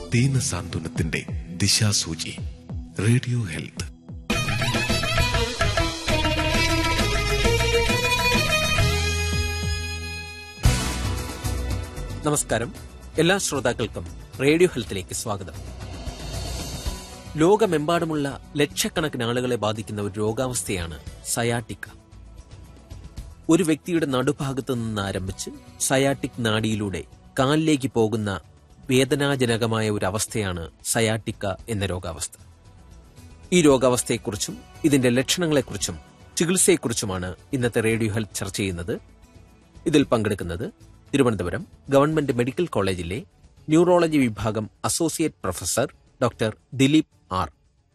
ദീനസാന്ത്വനത്തിന്റെ ദിശാസൂചി. Radio health. നമസ്കാരം. എല്ലാ ശ്രോതാക്കൾക്കും റേഡിയോ ഹെൽത്തിലേക്ക് സ്വാഗതം. ലോകമെമ്പാടുമുള്ള ലക്ഷക്കണക്കിന് ആളുകളെ ബാധിക്കുന്ന ഒരു രോഗാവസ്ഥയാണ് സയാട്ടിക്ക. ഒരു വ്യക്തിയുടെ നടുഭാഗത്തു നിന്ന് ആരംഭിച്ച് സയാട്ടിക് നാഡിയിലൂടെ കാലിലേക്ക് പോകുന്ന വേദനാജനകമായ ഒരു അവസ്ഥയാണ് സയാട്ടിക്ക എന്ന രോഗാവസ്ഥ. ഈ രോഗാവസ്ഥയെക്കുറിച്ചും ഇതിന്റെ ലക്ഷണങ്ങളെക്കുറിച്ചും ചികിത്സയെക്കുറിച്ചുമാണ് ഇന്നത്തെ റേഡിയോ ഹെൽത്ത് ചർച്ച ചെയ്യുന്നത്. ഇതിൽ പങ്കെടുക്കുന്നത് തിരുവനന്തപുരം ഗവൺമെന്റ് മെഡിക്കൽ കോളേജിലെ ന്യൂറോളജി വിഭാഗം associate professor doctor Dileep R.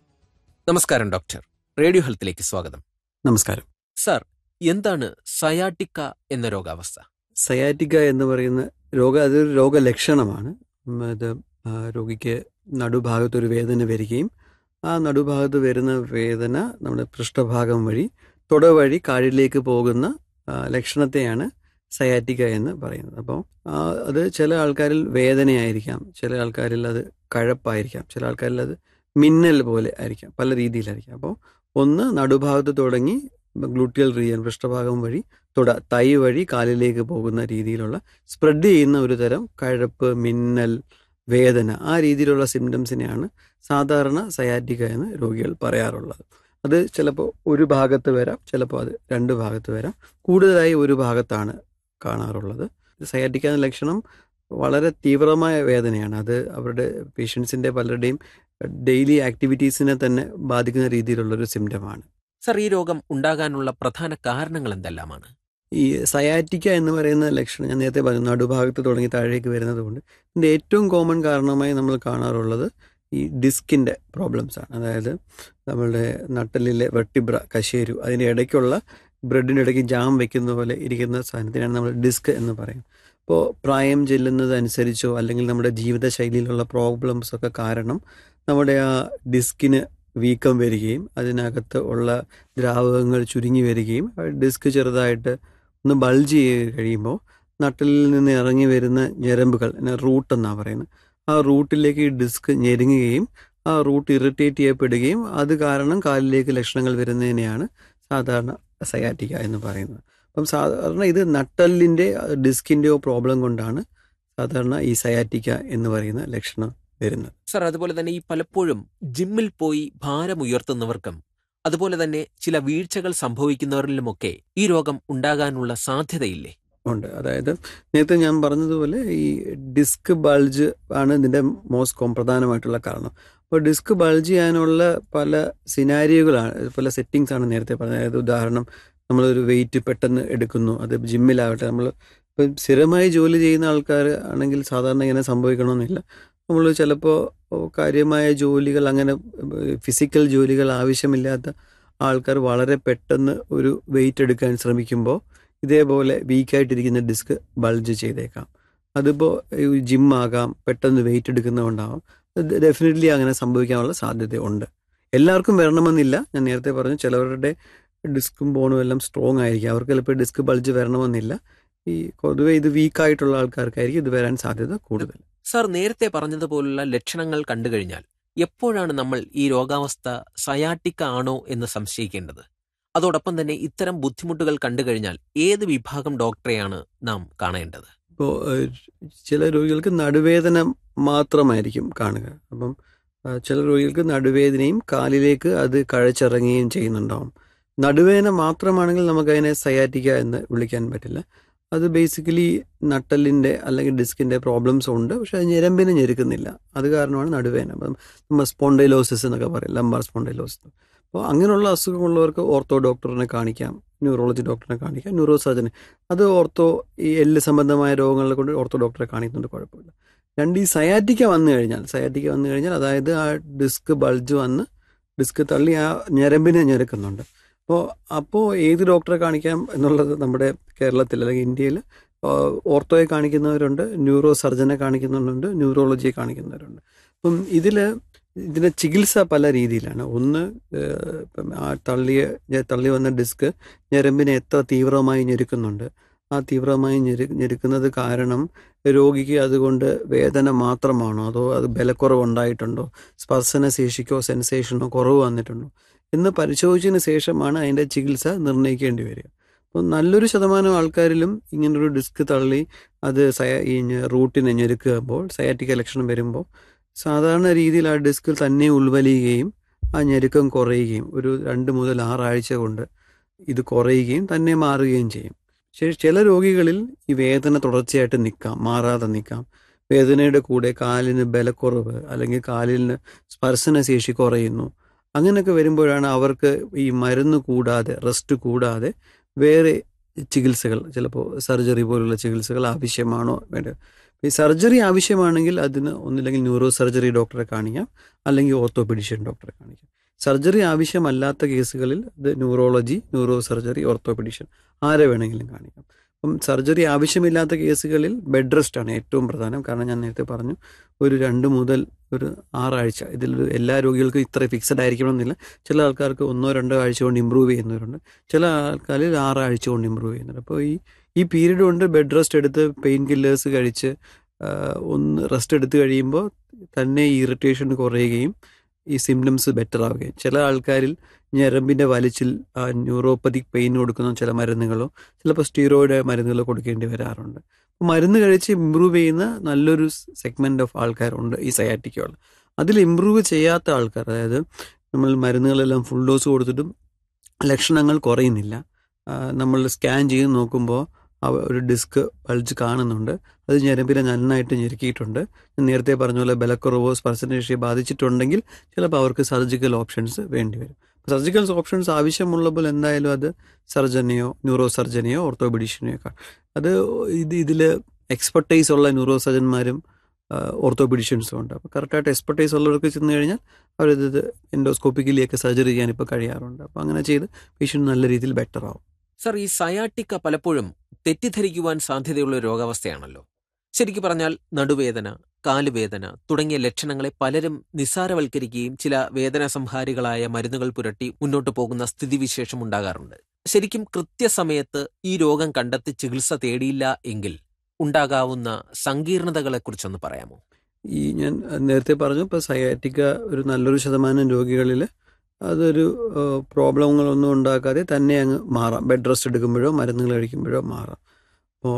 നമസ്കാരം ഡോക്ടർ. റേഡിയോ ഹെൽത്തിലേക്ക് സ്വാഗതം. നമസ്കാരം സർ, എന്താണ് സയാട്ടിക്ക എന്ന രോഗാവസ്ഥ? സയാറ്റിക്ക എന്ന് പറയുന്ന അതൊരു രോഗലക്ഷണമാണ്. അത് രോഗിക്ക് നടുഭാഗത്തൊരു വേദന വരികയും ആ നടുഭാഗത്ത് വരുന്ന വേദന നമ്മുടെ പൃഷ്ഠഭാഗം വഴി തുടവഴി കാലിലേക്ക് പോകുന്ന ലക്ഷണത്തെയാണ് സയാറ്റിക്ക എന്ന് പറയുന്നത്. അപ്പോൾ അത് ചില ആൾക്കാരിൽ വേദനയായിരിക്കാം, ചില ആൾക്കാരിൽ അത് കഴപ്പായിരിക്കാം, ചില ആൾക്കാരിൽ അത് മിന്നൽ പോലെ ആയിരിക്കാം, പല രീതിയിലായിരിക്കാം. അപ്പോൾ ഒന്ന് നടുഭാഗത്ത് തുടങ്ങി ഗ്ലൂട്ടിയൽ റീജിയൻ പൃഷ്ഠഭാഗം വഴി തൈ വഴി കാലിലേക്ക് പോകുന്ന രീതിയിലുള്ള സ്പ്രെഡ് ചെയ്യുന്ന ഒരു തരം കഴപ്പ്, മിന്നൽ, വേദന, ആ രീതിയിലുള്ള സിംറ്റംസിനെയാണ് സാധാരണ സയാറ്റിക്ക എന്ന് രോഗികൾ പറയാറുള്ളത്. അത് ചിലപ്പോൾ ഒരു ഭാഗത്ത് വരാം, ചിലപ്പോൾ അത് രണ്ട് ഭാഗത്ത് വരാം, കൂടുതലായി ഒരു ഭാഗത്താണ് കാണാറുള്ളത്. സയാറ്റിക്ക എന്ന ലക്ഷണം വളരെ തീവ്രമായ വേദനയാണ്. അത് അവരുടെ പേഷ്യൻസിൻ്റെ പലരുടെയും ഡെയിലി ആക്ടിവിറ്റീസിനെ തന്നെ ബാധിക്കുന്ന രീതിയിലുള്ളൊരു സിംറ്റമാണ്. സർ, ഈ രോഗം ഉണ്ടാകാനുള്ള പ്രധാന കാരണങ്ങൾ എന്തെല്ലാമാണ്? ഈ സയാറ്റിക്ക എന്ന് പറയുന്ന ലക്ഷണം ഞാൻ നേരത്തെ പറഞ്ഞു, നടുഭാഗത്ത് തുടങ്ങി താഴേക്ക് വരുന്നത് കൊണ്ട് ഇതിൻ്റെ ഏറ്റവും കോമൺ കാരണമായി നമ്മൾ കാണാറുള്ളത് ഈ ഡിസ്കിൻ്റെ പ്രോബ്ലംസ് ആണ്. അതായത് നമ്മളുടെ നട്ടലിലെ വെർട്ടിബ്ര, കശേരു, അതിൻ്റെ ഇടയ്ക്കുള്ള ബ്രെഡിൻ്റെ ഇടയ്ക്ക് ജാം വെക്കുന്ന പോലെ ഇരിക്കുന്ന സാധനത്തിനാണ് നമ്മൾ ഡിസ്ക് എന്ന് പറയുന്നത്. അപ്പോൾ പ്രായം ചെല്ലുന്നതനുസരിച്ചോ അല്ലെങ്കിൽ നമ്മുടെ ജീവിതശൈലിയിലുള്ള പ്രോബ്ലംസൊക്കെ കാരണം നമ്മുടെ ആ ഡിസ്കിന് വീക്കം വരികയും അതിനകത്ത് ഉള്ള ദ്രാവകങ്ങൾ ചുരുങ്ങി വരികയും ഡിസ്ക് ചെറുതായിട്ട് ഒന്ന് ബൾജ് ചെയ്ത് കഴിയുമ്പോൾ നട്ടലിൽ നിന്ന് ഇറങ്ങി വരുന്ന ഞരമ്പുകൾ, റൂട്ട് എന്നാണ് പറയുന്നത്, ആ റൂട്ടിലേക്ക് ഡിസ്ക് ഞെരുങ്ങുകയും ആ റൂട്ട് ഇറിറ്റേറ്റ് ചെയ്യപ്പെടുകയും അത് കാരണം കാലിലേക്ക് ലക്ഷണങ്ങൾ വരുന്നതിനെയാണ് സാധാരണ സയാറ്റിക്ക എന്ന് പറയുന്നത്. അപ്പം സാധാരണ ഇത് നട്ടലിൻ്റെ ഡിസ്കിൻ്റെയോ പ്രോബ്ലം കൊണ്ടാണ് സാധാരണ ഈ സയാറ്റിക്ക എന്ന് പറയുന്ന ലക്ഷണം വരുന്നത്. സർ, അതുപോലെ തന്നെ ഈ പലപ്പോഴും ജിമ്മിൽ പോയി ഭാരം ഉയർത്തുന്നവർക്കും അതുപോലെ തന്നെ ചില വീഴ്ചകൾ സംഭവിക്കുന്നവരിലുമൊക്കെ ഈ രോഗം ഉണ്ടാകാനുള്ള സാധ്യതയില്ലേ? ഉണ്ട്. അതായത് നേരത്തെ ഞാൻ പറഞ്ഞതുപോലെ ഈ ഡിസ്ക് ബൾജ് ആണ് ഇതിൻ്റെ പ്രധാനമായിട്ടുള്ള കാരണം. അപ്പോൾ ഡിസ്ക് ബൾജ് ചെയ്യാനുള്ള പല സിനാരിയോകളാണ്, പല സെറ്റിങ്സ് ആണ് നേരത്തെ പറഞ്ഞത്. അതായത് ഉദാഹരണം, നമ്മളൊരു വെയിറ്റ് പെട്ടെന്ന് എടുക്കുന്നു, അത് ജിമ്മിലാവട്ടെ, നമ്മൾ ഇപ്പം സ്ഥിരമായി ജോലി ചെയ്യുന്ന ആൾക്കാർ ആണെങ്കിൽ സാധാരണ ഇങ്ങനെ സംഭവിക്കണമെന്നില്ല. നമ്മൾ ചിലപ്പോൾ കാര്യമായ ജോലികൾ, അങ്ങനെ ഫിസിക്കൽ ജോലികൾ ആവശ്യമില്ലാത്ത ആൾക്കാർ വളരെ പെട്ടെന്ന് ഒരു വെയിറ്റ് എടുക്കാൻ ശ്രമിക്കുമ്പോൾ ഇതേപോലെ വീക്കായിട്ടിരിക്കുന്ന ഡിസ്ക് ബൾജ് ചെയ്തേക്കാം. അതിപ്പോൾ ജിമ്മാകാം, പെട്ടെന്ന് വെയിറ്റ് എടുക്കുന്നതുകൊണ്ടാവാം. ഡെഫിനറ്റ്ലി അങ്ങനെ സംഭവിക്കാനുള്ള സാധ്യത ഉണ്ട്. എല്ലാവർക്കും വരണമെന്നില്ല. ഞാൻ നേരത്തെ പറഞ്ഞു, ചിലവരുടെ ഡിസ്കും ബോണും എല്ലാം സ്ട്രോങ് ആയിരിക്കും, അവർക്ക് ചിലപ്പോൾ ഡിസ്ക് ബൾജ് വരണമെന്നില്ല. ഈ പൊതുവെ ഇത് വീക്കായിട്ടുള്ള ആൾക്കാർക്കായിരിക്കും ഇത് വരാൻ സാധ്യത കൂടുതൽ. സർ, നേരത്തെ പറഞ്ഞതുപോലുള്ള ലക്ഷണങ്ങൾ കണ്ടുകഴിഞ്ഞാൽ എപ്പോഴാണ് നമ്മൾ ഈ രോഗാവസ്ഥ സയാറ്റിക്ക ആണോ എന്ന് സംശയിക്കേണ്ടത്? അതോടൊപ്പം തന്നെ ഇത്തരം ബുദ്ധിമുട്ടുകൾ കണ്ടുകഴിഞ്ഞാൽ ഏത് വിഭാഗം ഡോക്ടറെയാണ് നാം കാണേണ്ടത്? ഇപ്പോൾ ചില രോഗികൾക്ക് നടുവേദന മാത്രമായിരിക്കും കാണുക. അപ്പം ചില രോഗികൾക്ക് നടുവേദനയും കാലിലേക്ക് അത് കഴച്ചിറങ്ങുകയും ചെയ്യുന്നുണ്ടാവും. നടുവേദന മാത്രമാണെങ്കിൽ നമുക്കതിനെ സയാറ്റിക്ക എന്ന് വിളിക്കാൻ പറ്റില്ല. അത് ബേസിക്കലി നട്ടലിൻ്റെ അല്ലെങ്കിൽ ഡിസ്കിൻ്റെ പ്രോബ്ലംസ് ഉണ്ട്, പക്ഷെ അത് ഞരമ്പിനെ ഞെരുക്കുന്നില്ല. അത് കാരണമാണ് നടുവേദന. അപ്പം നമ്മൾ സ്പോണ്ടൈലോസിസ് എന്നൊക്കെ പറയും, ലംബാർ സ്പോണ്ടൈലോസിസ്. അപ്പോൾ അങ്ങനെയുള്ള അസുഖമുള്ളവർക്ക് ഓർത്തോ ഡോക്ടറിനെ കാണിക്കാം, ന്യൂറോളജി ഡോക്ടറിനെ കാണിക്കാം, ന്യൂറോ സർജനെ. അത് ഈ എല്ല് സംബന്ധമായ രോഗങ്ങളെ കൊണ്ട് ഓർത്തോ ഡോക്ടറെ കാണിക്കുന്നുണ്ട്, കുഴപ്പമില്ല. ഈ സയാറ്റിക്ക വന്നു കഴിഞ്ഞാൽ അതായത് ആ ഡിസ്ക് ബൾജ് വന്ന് ഡിസ്ക് തള്ളി ആ ഞരമ്പിനെ ഞെരുക്കുന്നുണ്ട്. അപ്പോൾ ഏത് ഡോക്ടറെ കാണിക്കാം എന്നുള്ളത് നമ്മുടെ കേരളത്തിൽ അല്ലെങ്കിൽ ഇന്ത്യയിൽ ഓർത്തോയെ കാണിക്കുന്നവരുണ്ട്, ന്യൂറോ സർജനെ കാണിക്കുന്നുണ്ട്, ന്യൂറോളജിയെ കാണിക്കുന്നവരുണ്ട്. അപ്പം ഇതിൻ്റെ ചികിത്സ പല രീതിയിലാണ്. ഒന്ന്, ആ തള്ളി വന്ന ഡിസ്ക് ഞരമ്പിനെ എത്ര തീവ്രമായി ഞെരുക്കുന്നുണ്ട്, ആ തീവ്രമായി ഞെരുക്കുന്നത് കാരണം രോഗിക്ക് അതുകൊണ്ട് വേദന മാത്രമാണോ, അതോ അത് ബലക്കുറവുണ്ടായിട്ടുണ്ടോ, സ്പർശന ശേഷിക്കോ സെൻസേഷനോ കുറവ് വന്നിട്ടുണ്ടോ എന്ന് പരിശോധിച്ചതിന് ശേഷമാണ് അതിൻ്റെ ചികിത്സ നിർണ്ണയിക്കേണ്ടി വരിക. അപ്പോൾ നല്ലൊരു ശതമാനം ആൾക്കാരിലും ഇങ്ങനൊരു ഡിസ്ക് തള്ളി അത് ഈ റൂട്ടിനെ ഞെരുക്കുമ്പോൾ സയാറ്റിക്ക ലക്ഷണം വരുമ്പോൾ സാധാരണ രീതിയിൽ ആ ഡിസ്ക് തന്നെ ഉൾവലിയുകയും ആ ഞെരുക്കം കുറയുകയും ഒരു 2 മുതൽ 6 ആഴ്ച കൊണ്ട് ഇത് കുറയുകയും തന്നെ മാറുകയും ചെയ്യും. ചില രോഗികളിൽ ഈ വേദന തുടർച്ചയായിട്ട് നിൽക്കാം, മാറാതെ നിൽക്കാം. വേദനയുടെ കൂടെ കാലിന് ബലക്കുറവ് അല്ലെങ്കിൽ കാലിന് സ്പർശനശേഷി കുറയുന്നു. അങ്ങനെയൊക്കെ വരുമ്പോഴാണ് അവർക്ക് ഈ മരുന്ന് കൂടാതെ, റെസ്റ്റ് കൂടാതെ വേറെ ചികിത്സകൾ, ചിലപ്പോൾ സർജറി പോലുള്ള ചികിത്സകൾ ആവശ്യമാണോ വേണ്ടത്. ഈ സർജറി ആവശ്യമാണെങ്കിൽ അതിന് ഒന്നില്ലെങ്കിൽ ന്യൂറോ സർജറി ഡോക്ടറെ കാണിക്കാം, അല്ലെങ്കിൽ ഓർത്തോപീഡിഷ്യൻ ഡോക്ടറെ കാണിക്കാം. സർജറി ആവശ്യമല്ലാത്ത കേസുകളിൽ അത് ന്യൂറോളജി, ന്യൂറോ സർജറി, ഓർത്തോപീഡിഷ്യൻ ആരെ വേണമെങ്കിലും കാണിക്കാം. അപ്പം സർജറി ആവശ്യമില്ലാത്ത കേസുകളിൽ ബെഡ് റെസ്റ്റ് ആണ് ഏറ്റവും പ്രധാനം. കാരണം ഞാൻ നേരത്തെ പറഞ്ഞു, ഒരു 2 മുതൽ ഒരു 6 ആഴ്ച. ഇതിൽ എല്ലാ രോഗികൾക്കും ഇത്ര ഫിക്സഡ് ആയിരിക്കണമെന്നില്ല. ചില ആൾക്കാർക്ക് 1-2 ആഴ്ച കൊണ്ട് ഇമ്പ്രൂവ് ചെയ്യുന്നവരുണ്ട്, ചില ആൾക്കാരിൽ 6 ആഴ്ച കൊണ്ട് ഇമ്പ്രൂവ് ചെയ്യുന്നുണ്ട്. അപ്പോൾ ഈ പീരീഡ് കൊണ്ട് ബെഡ് റെസ്റ്റ് എടുത്ത് പെയിൻ കില്ലേഴ്സ് കഴിച്ച് ഒന്ന് റെസ്റ്റ് എടുത്ത് കഴിയുമ്പോൾ തന്നെ ഇറിറ്റേഷൻ കുറയുകയും ഈ സിംറ്റംസ് ബെറ്റർ ആവുകയും. ചില ആൾക്കാരിൽ ഞരമ്പിൻ്റെ വലിച്ചിൽ ന്യൂറോപ്പതിക് പെയിൻ കൊടുക്കുന്ന ചില മരുന്നുകളോ ചിലപ്പോൾ സ്റ്റീറോയിഡ് മരുന്നുകളോ കൊടുക്കേണ്ടി വരാറുണ്ട്. മരുന്ന് കഴിച്ച് ഇമ്പ്രൂവ് ചെയ്യുന്ന നല്ലൊരു സെഗ്മെൻറ്റ് ഓഫ് ആൾക്കാരുണ്ട് ഈ സയാറ്റിക്കയുള്ള. അതിൽ ഇമ്പ്രൂവ് ചെയ്യാത്ത ആൾക്കാർ, അതായത് നമ്മൾ മരുന്നുകളെല്ലാം ഫുൾ ഡോസ് കൊടുത്തിട്ടും ലക്ഷണങ്ങൾ കുറയുന്നില്ല, നമ്മൾ സ്കാൻ ചെയ്ത് നോക്കുമ്പോൾ ഒരു ഡിസ്ക് ബൾജ് കാണുന്നുണ്ട്, അത് ഞരമ്പിനെ നന്നായിട്ട് ഞെരുക്കിയിട്ടുണ്ട്, ഞാൻ നേരത്തെ പറഞ്ഞ പോലെ ബലക്കുറവോ സ്പർശനശേഷിയെ ബാധിച്ചിട്ടുണ്ടെങ്കിൽ ചിലപ്പോൾ അവർക്ക് സർജിക്കൽ ഓപ്ഷൻസ് വേണ്ടി വരും. സർജിക്കൽ ഓപ്ഷൻസ് ആവശ്യമുള്ളപ്പോൾ എന്തായാലും അത് സർജനെയോ ന്യൂറോ സർജനെയോ ഓർത്തോപീഡിഷ്യനെയോ അത് ഇതിൽ എക്സ്പെർട്ടൈസ് ഉള്ള ന്യൂറോ സർജന്മാരും ഓർത്തോപീഡിഷ്യൻസും ഉണ്ട്. അപ്പോൾ കറക്റ്റായിട്ട് എക്സ്പെർട്ടൈസ് ഉള്ളവർക്ക് ചെന്ന് കഴിഞ്ഞാൽ അവരിത് എൻഡോസ്കോപ്പിക്കലിയൊക്കെ സർജറി ചെയ്യാൻ ഇപ്പോൾ കഴിയാറുണ്ട്. അപ്പോൾ അങ്ങനെ ചെയ്ത് പേഷ്യൻ്റ് നല്ല രീതിയിൽ ബെറ്റർ ആവും. സർ, ഈ സയാറ്റിക്ക പലപ്പോഴും തെറ്റിദ്ധരിക്കുവാൻ സാധ്യതയുള്ള രോഗാവസ്ഥയാണല്ലോ. ശരിക്കും പറഞ്ഞാൽ നടുവേദന, കാലുവേദന തുടങ്ങിയ ലക്ഷണങ്ങളെ പലരും നിസ്സാരവൽക്കരിക്കുകയും ചില വേദന സംഹാരികളായ മരുന്നുകൾ പുരട്ടി മുന്നോട്ട് പോകുന്ന സ്ഥിതിവിശേഷം ഉണ്ടാകാറുണ്ട്. ശരിക്കും കൃത്യസമയത്ത് ഈ രോഗം കണ്ടെത്തി ചികിത്സ തേടിയില്ല എങ്കിൽ ഉണ്ടാകാവുന്ന സങ്കീർണതകളെക്കുറിച്ചൊന്ന് പറയാമോ? ഞാൻ നേരത്തെ പറഞ്ഞു, ഇപ്പോൾ സയാറ്റിക്ക ഒരു നല്ലൊരു ശതമാനം രോഗികളിൽ അതൊരു പ്രോബ്ലങ്ങളൊന്നും ഉണ്ടാക്കാതെ തന്നെ അങ്ങ് മാറാം. ബെഡ് റെസ്റ്റ് എടുക്കുമ്പോഴോ മരുന്നുകൾ കഴിക്കുമ്പോഴോ മാറാം. അപ്പോൾ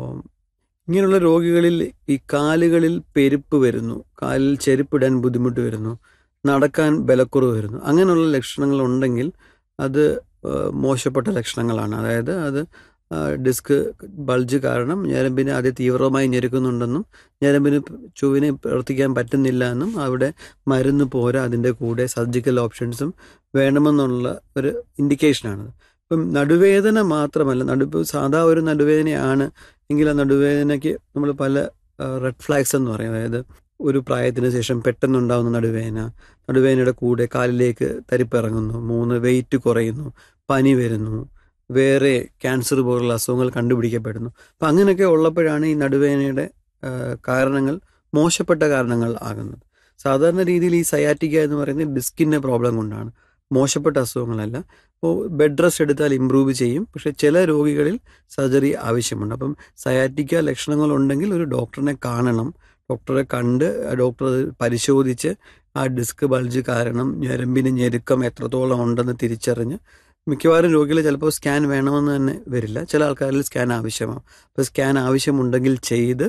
ഇങ്ങനെയുള്ള രോഗികളിൽ ഈ കാലുകളിൽ പെരുപ്പ് വരുന്നു, കാലിൽ ചെരുപ്പിടാൻ ബുദ്ധിമുട്ട് വരുന്നു, നടക്കാൻ ബലക്കുറവ് വരുന്നു, അങ്ങനെയുള്ള ലക്ഷണങ്ങൾ ഉണ്ടെങ്കിൽ അത് മോശപ്പെട്ട ലക്ഷണങ്ങളാണ്. അതായത് അത് ഡിസ്ക് ബൾജ് കാരണം ഞരമ്പിനെ തീവ്രമായി ഞെരുക്കുന്നുണ്ടെന്നും ഞരമ്പിന് ചൊവ്വിനെ പ്രവർത്തിക്കാൻ പറ്റുന്നില്ല എന്നും അവിടെ മരുന്ന് പോരാ, അതിൻ്റെ കൂടെ സർജിക്കൽ ഓപ്ഷൻസും വേണമെന്നുള്ള ഒരു ഇൻഡിക്കേഷനാണത്. ഇപ്പം നടുവേദന മാത്രമല്ല, സാധാ ഒരു നടുവേദനയാണ് എങ്കിൽ ആ നടുവേദനയ്ക്ക് നമ്മൾ പല റെഡ് ഫ്ലാഗ്സ് എന്ന് പറയും. അതായത് ഒരു പ്രായത്തിന് ശേഷം പെട്ടെന്നുണ്ടാകുന്ന നടുവേദനയുടെ കൂടെ കാലിലേക്ക് തരിപ്പിറങ്ങുന്നു, 3 വെയിറ്റ് കുറയുന്നു, പനി വരുന്നു, വേറെ ക്യാൻസർ പോലുള്ള അസുഖങ്ങൾ കണ്ടുപിടിക്കപ്പെടുന്നു. അപ്പം അങ്ങനെയൊക്കെ ഉള്ളപ്പോഴാണ് ഈ നടുവേദനയുടെ കാരണങ്ങൾ മോശപ്പെട്ട കാരണങ്ങൾ ആകുന്നത്. സാധാരണ രീതിയിൽ ഈ സയാറ്റിക്ക എന്ന് പറയുന്നത് ഡിസ്കിൻ്റെ പ്രോബ്ലം കൊണ്ടാണ്, മോശപ്പെട്ട അസുഖങ്ങളല്ല. അപ്പോൾ ബെഡ് റെസ്റ്റ് എടുത്താൽ ഇമ്പ്രൂവ് ചെയ്യും, പക്ഷേ ചില രോഗികളിൽ സർജറി ആവശ്യമുണ്ട്. അപ്പം സയാറ്റിക്ക ലക്ഷണങ്ങളുണ്ടെങ്കിൽ ഒരു ഡോക്ടറിനെ കാണണം. ഡോക്ടറെ കണ്ട് ഡോക്ടർ പരിശോധിച്ച് ആ ഡിസ്ക് ബൾജ് കാരണം ഞരമ്പിന് ഞെരുക്കം എത്രത്തോളം ഉണ്ടെന്ന് തിരിച്ചറിഞ്ഞ്, മിക്കവാറും രോഗികൾ ചിലപ്പോൾ സ്കാൻ വേണമെന്ന് തന്നെ വരില്ല, ചില ആൾക്കാരിൽ സ്കാൻ ആവശ്യമാവും. അപ്പോൾ സ്കാൻ ആവശ്യമുണ്ടെങ്കിൽ ചെയ്ത്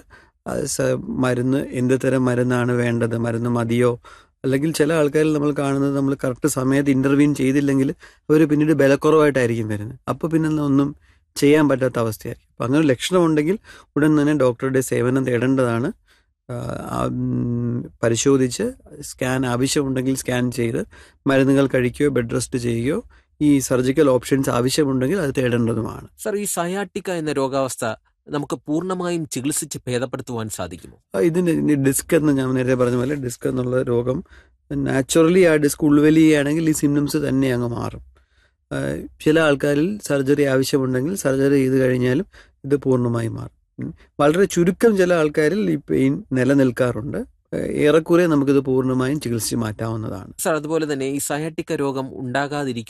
മരുന്ന് എന്ത് തരം മരുന്നാണ് വേണ്ടത്, മരുന്ന് മതിയോ, അല്ലെങ്കിൽ ചില ആൾക്കാരിൽ നമ്മൾ കാണുന്നത് നമ്മൾ കറക്റ്റ് സമയത്ത് ഇൻ്റർവീൻ ചെയ്തില്ലെങ്കിൽ അവർ പിന്നീട് ബലക്കുറവായിട്ടായിരിക്കും വരുന്നത്. അപ്പോൾ പിന്നെ ഒന്നും ചെയ്യാൻ പറ്റാത്ത അവസ്ഥയായിരിക്കും. അപ്പോൾ അങ്ങനെ ലക്ഷണമുണ്ടെങ്കിൽ ഉടൻ തന്നെ ഡോക്ടറുടെ സേവനം തേടേണ്ടതാണ്. പരിശോധിച്ച് സ്കാൻ ആവശ്യമുണ്ടെങ്കിൽ സ്കാൻ ചെയ്ത് മരുന്നുകൾ കഴിക്കുകയോ ബെഡ് റെസ്റ്റ് ചെയ്യുകയോ ഈ സർജിക്കൽ ഓപ്ഷൻസ് ആവശ്യമുണ്ടെങ്കിൽ അത് തേടേണ്ടതുമാണ്. സർ, ഈ സയാറ്റിക്ക എന്ന രോഗാവസ്ഥ നമുക്ക് പൂർണ്ണമായും ചികിത്സിച്ച് ഭേദപ്പെടുത്തുവാൻ സാധിക്കുമോ? ഇതിന് ഡിസ്ക് എന്ന് ഞാൻ നേരത്തെ പറഞ്ഞ പോലെ ഡിസ്ക് എന്നുള്ള രോഗം നാച്ചുറലി ആ ഡിസ്ക് ഉൾവലിയുകയാണെങ്കിൽ ഈ സിംറ്റംസ് തന്നെ അങ്ങ് മാറും. ചില ആൾക്കാരിൽ സർജറി ആവശ്യമുണ്ടെങ്കിൽ സർജറി ചെയ്ത് കഴിഞ്ഞാലും ഇത് പൂർണ്ണമായി മാറും. വളരെ ചുരുക്കം ചില ആൾക്കാരിൽ ഈ പെയിൻ നിലനിൽക്കാറുണ്ട്. ഏറെക്കുറെ നമുക്കിത് പൂർണ്ണമായും ചികിത്സിച്ച് മാറ്റാവുന്നതാണ്. സർ, അതുപോലെ തന്നെ ഈ സയാറ്റിക്ക രോഗം ഉണ്ടാകാതിരിക്കുവാൻ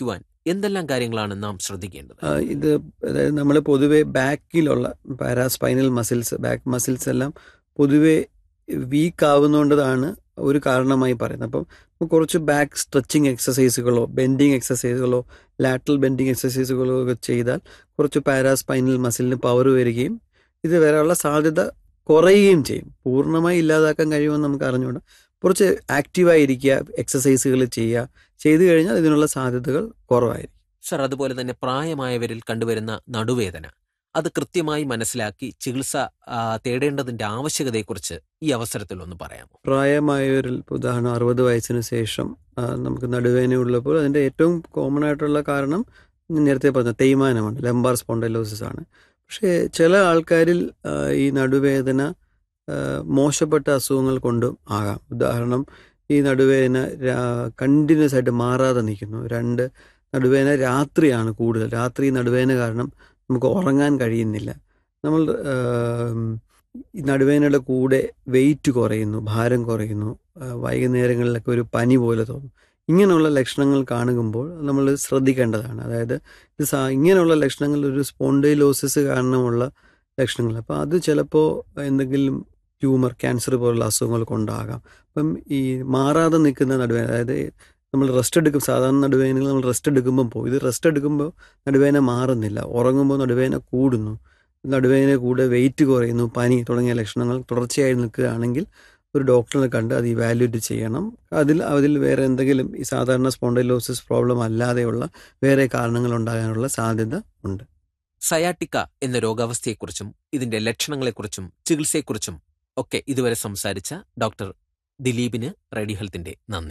എന്തെല്ലാം കാര്യങ്ങളാണ് നാം ശ്രദ്ധിക്കേണ്ടത്? ഇത് അതായത് നമ്മൾ പൊതുവെ ബാക്കിലുള്ള പാരാസ്പൈനൽ മസിൽസ്, ബാക്ക് മസിൽസ് എല്ലാം പൊതുവെ വീക്ക് ആവുന്നതുകൊണ്ടതാണ് ഒരു കാരണമായി പറയുന്നത്. അപ്പം കുറച്ച് back stretching എക്സസൈസുകളോ bending എക്സസൈസുകളോ lateral bending എക്സസൈസുകളോ ഒക്കെ ചെയ്താൽ കുറച്ച് പാരാസ്പൈനൽ മസിലിന് പവർ വരികയും ഇത് വരാനുള്ള സാധ്യത കുറയുകയും ചെയ്യും. പൂർണ്ണമായി ഇല്ലാതാക്കാൻ കഴിയുമെന്ന് നമുക്ക് അറിഞ്ഞുകൊണ്ട് കുറച്ച് ആക്റ്റീവായിരിക്കുക, എക്സസൈസുകൾ ചെയ്തു കഴിഞ്ഞാൽ ഇതിനുള്ള സാധ്യതകൾ കുറവായിരിക്കും. സർ, അതുപോലെ തന്നെ പ്രായമായവരിൽ കണ്ടുവരുന്ന നടുവേദന, അത് കൃത്യമായി മനസ്സിലാക്കി ചികിത്സ തേടേണ്ടതിന്റെ ആവശ്യകതയെക്കുറിച്ച് ഈ അവസരത്തിൽ ഒന്ന് പറയാമോ? പ്രായമായവരിൽ ഉദാഹരണം 60 വയസ്സിന് ശേഷം നമുക്ക് നടുവേദന ഉള്ളപ്പോൾ അതിൻ്റെ ഏറ്റവും കോമൺ ആയിട്ടുള്ള കാരണം നേരത്തെ പറഞ്ഞ തേയ്മാനമാണ്, ലംബാർ സ്പോണ്ടൈലോസിസ് ആണ്. പക്ഷേ ചില ആൾക്കാരിൽ ഈ നടുവേദന മോശപ്പെട്ട അസുഖങ്ങൾ കൊണ്ടും ആകാം. ഉദാഹരണം, ഈ നടുവേദന കണ്ടിന്യൂസ് ആയിട്ട് മാറാതെ നിൽക്കുന്നു. നടുവേദന രാത്രിയാണ് കൂടുതൽ. രാത്രി നടുവേദന കാരണം നമുക്ക് ഉറങ്ങാൻ കഴിയുന്നില്ല. നമ്മൾ ഈ നടുവേദനയുടെ കൂടെ വെയിറ്റ് കുറയുന്നു, ഭാരം കുറയുന്നു, വൈകുന്നേരങ്ങളിലൊക്കെ ഒരു പനി പോലെ തോന്നും. ഇങ്ങനെയുള്ള ലക്ഷണങ്ങൾ കാണുമ്പോൾ നമ്മൾ ശ്രദ്ധിക്കേണ്ടതാണ്. അതായത് ഇത് ഇങ്ങനെയുള്ള ലക്ഷണങ്ങൾ ഒരു സ്പോണ്ടൈലോസിസ് കാരണമുള്ള ലക്ഷണങ്ങൾ. അപ്പോൾ അത് ചിലപ്പോൾ എന്തെങ്കിലും ട്യൂമർ, ക്യാൻസർ പോലുള്ള അസുഖങ്ങൾ കൊണ്ടാകാം. അപ്പം ഈ മാറാതെ നിൽക്കുന്ന നടുവേദന, അതായത് നമ്മൾ റെസ്റ്റ് എടുക്കും, സാധാരണ നടുവേദനകൾ നമ്മൾ റെസ്റ്റ് എടുക്കുമ്പോൾ ഇത് റെസ്റ്റ് എടുക്കുമ്പോൾ നടുവേദന മാറുന്നില്ല, ഉറങ്ങുമ്പോൾ നടുവേദന കൂടുന്നു, നടുവേദന കൂടെ വെയിറ്റ് കുറയുന്നു, പനി തുടങ്ങിയ ലക്ഷണങ്ങൾ തുടർച്ചയായി നിൽക്കുകയാണെങ്കിൽ ഒരു ഡോക്ടറിനെ കണ്ട് അത് ഇവാലുവേറ്റ് ചെയ്യണം. അതിൽ വേറെ എന്തെങ്കിലും ഈ സാധാരണ സ്പോണ്ടൈലോസിസ് പ്രോബ്ലം അല്ലാതെയുള്ള വേറെ കാരണങ്ങൾ ഉണ്ടാകാനുള്ള സാധ്യത ഉണ്ട്. സയാട്ടിക്ക എന്ന രോഗാവസ്ഥയെക്കുറിച്ചും ഇതിന്റെ ലക്ഷണങ്ങളെക്കുറിച്ചും ചികിത്സയെക്കുറിച്ചും ഒക്കെ ഇതുവരെ സംസാരിച്ച ഡോക്ടർ ദിലീപിന് റേഡിയോ ഹെൽത്തിന്റെ നന്ദി.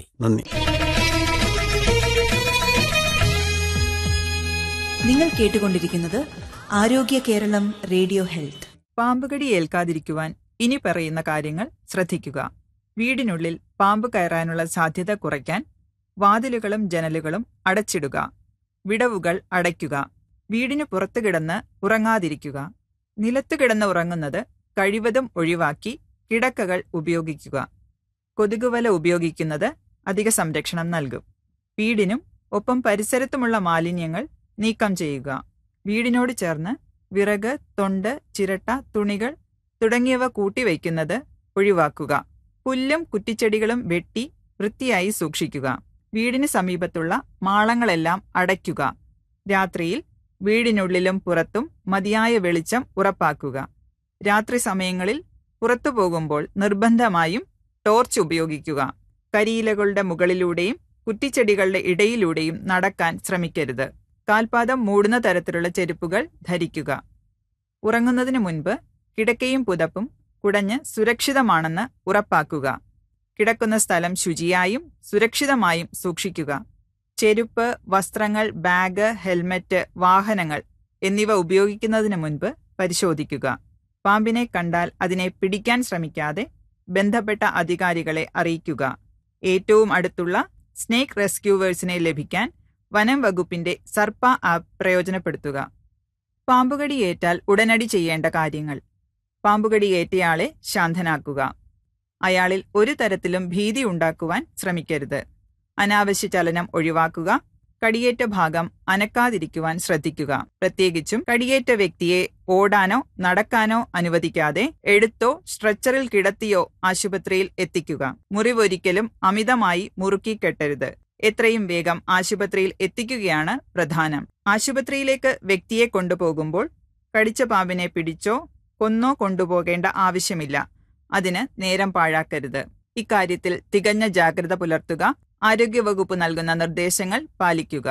നിങ്ങൾ കേട്ടുകൊണ്ടിരിക്കുന്നത് ആരോഗ്യ കേരളം റേഡിയോ ഹെൽത്ത്. പാമ്പുകടി ഏൽക്കാതിരിക്കുവാൻ ഇനി പറയുന്ന കാര്യങ്ങൾ ശ്രദ്ധിക്കുക. വീടിനുള്ളിൽ പാമ്പ് കയറാനുള്ള സാധ്യത കുറയ്ക്കാൻ വാതിലുകളും ജനലുകളും അടച്ചിടുക. വിടവുകൾ അടയ്ക്കുക. വീടിനു പുറത്തു കിടന്ന് ഉറങ്ങാതിരിക്കുക. നിലത്തു കിടന്ന് ഉറങ്ങുന്നത് കഴിവതും ഒഴിവാക്കി കിടക്കകൾ ഉപയോഗിക്കുക. കൊതുകുവല ഉപയോഗിക്കുന്നത് അധിക സംരക്ഷണം നൽകും. വീടിനും ഒപ്പം പരിസരത്തുമുള്ള മാലിന്യങ്ങൾ നീക്കം ചെയ്യുക. വീടിനോട് ചേർന്ന് വിറക്, തൊണ്ട്, ചിരട്ട, തുണികൾ തുടങ്ങിയവ കൂട്ടിവയ്ക്കുന്നത് ഒഴിവാക്കുക. പുല്ലും കുറ്റിച്ചെടികളും വെട്ടി വൃത്തിയായി സൂക്ഷിക്കുക. വീടിന് സമീപത്തുള്ള മാളങ്ങളെല്ലാം അടയ്ക്കുക. രാത്രിയിൽ വീടിനുള്ളിലും പുറത്തും മതിയായ വെളിച്ചം ഉറപ്പാക്കുക. രാത്രി സമയങ്ങളിൽ പുറത്തു പോകുമ്പോൾ നിർബന്ധമായും ടോർച്ച് ഉപയോഗിക്കുക. കരിയിലകളുടെ മുകളിലൂടെയും കുറ്റിച്ചെടികളുടെ ഇടയിലൂടെയും നടക്കാൻ ശ്രമിക്കരുത്. കാൽപാദം മൂടുന്ന തരത്തിലുള്ള ചെരുപ്പുകൾ ധരിക്കുക. ഉറങ്ങുന്നതിന് മുൻപ് കിടക്കയും പുതപ്പും കുടഞ്ഞ് സുരക്ഷിതമാണെന്ന് ഉറപ്പാക്കുക. കിടക്കുന്ന സ്ഥലം ശുചിയായും സുരക്ഷിതമായും സൂക്ഷിക്കുക. ചെരുപ്പ്, വസ്ത്രങ്ങൾ, ബാഗ്, ഹെൽമറ്റ്, വാഹനങ്ങൾ എന്നിവ ഉപയോഗിക്കുന്നതിന് മുൻപ് പരിശോധിക്കുക. പാമ്പിനെ കണ്ടാൽ അതിനെ പിടിക്കാൻ ശ്രമിക്കാതെ ബന്ധപ്പെട്ട അധികാരികളെ അറിയിക്കുക. ഏറ്റവും അടുത്തുള്ള സ്നേക്ക് റെസ്ക്യൂവേഴ്സിനെ ലഭിക്കാൻ വനം വകുപ്പിന്റെ സർപ്പ ആപ്പ് പ്രയോജനപ്പെടുത്തുക. പാമ്പുകടിയേറ്റാൽ ഉടനടി ചെയ്യേണ്ട കാര്യങ്ങൾ: പാമ്പുകടിയേറ്റയാളെ ശാന്തനാക്കുക. അയാളിൽ ഒരു തരത്തിലും ഭീതി ഉണ്ടാക്കുവാൻ ശ്രമിക്കരുത്. അനാവശ്യ ചലനം ഒഴിവാക്കുക. കടിയേറ്റ ഭാഗം അനക്കാതിരിക്കുവാൻ ശ്രദ്ധിക്കുക. പ്രത്യേകിച്ചും കടിയേറ്റ വ്യക്തിയെ ഓടാനോ നടക്കാനോ അനുവദിക്കാതെ എടുത്തോ സ്ട്രെച്ചറിൽ കിടത്തിയോ ആശുപത്രിയിൽ എത്തിക്കുക. മുറിവൊരിക്കലും അമിതമായി മുറുക്കി കെട്ടരുത്. എത്രയും വേഗം ആശുപത്രിയിൽ എത്തിക്കുകയാണ് പ്രധാനം. ആശുപത്രിയിലേക്ക് വ്യക്തിയെ കൊണ്ടുപോകുമ്പോൾ കടിച്ച പാമ്പിനെ പിടിച്ചോ കൊന്നോ കൊണ്ടുപോകേണ്ട ആവശ്യമില്ല. അതിന് നേരം പാഴാക്കരുത്. ഇക്കാര്യത്തിൽ തികഞ്ഞ ജാഗ്രത പുലർത്തുക. ആരോഗ്യവകുപ്പ് നൽകുന്ന നിർദ്ദേശങ്ങൾ പാലിക്കുക.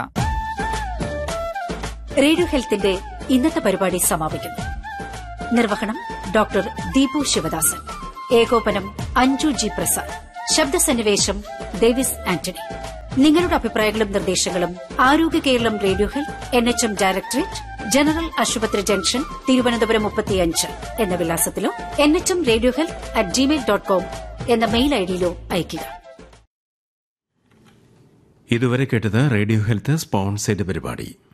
റേഡിയോ ഹെൽത്തിന്റെ ഇന്നത്തെ പരിപാടി സമാപിക്കുന്നു. നിർവഹണം ഡോക്ടർ ദീപു ശിവദാസൻ. ഏകോപനം അഞ്ജു ജി പ്രസാദ്. ശബ്ദസന്നിവേശം ഡേവിസ് ആന്റണി. നിങ്ങളുടെ അഭിപ്രായങ്ങളും നിർദ്ദേശങ്ങളും ആരോഗ്യ Keralam radio health NHM directorate, general ആശുപത്രി ജംഗ്ഷൻ, തിരുവനന്തപുരം 35 എന്ന വിലാസത്തിലോ nhmradiohealth@gmail.com എന്ന മെയിൽ ഐഡിയിലോ അയയ്ക്കുക. ഇതുവരെ കേട്ടത് റേഡിയോ ഹെൽത്ത് സ്പോൺസേഡ് പരിപാടി.